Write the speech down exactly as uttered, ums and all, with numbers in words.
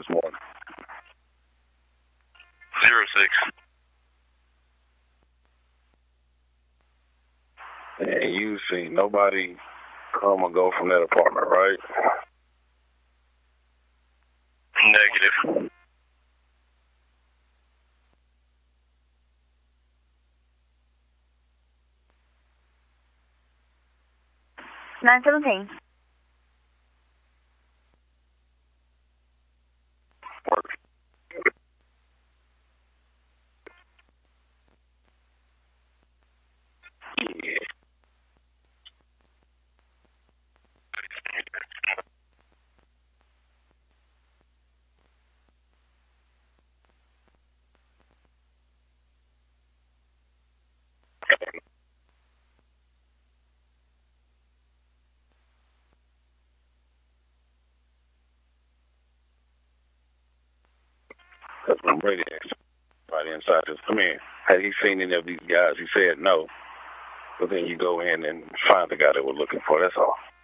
this morning? Zero six. And you see nobody come or go from that apartment, right? Negative. nine seventeen. Yeah. Because when Brady asked right inside this, I mean, had he seen any of these guys? He said no. But then you go in and find the guy that we're looking for. That's all.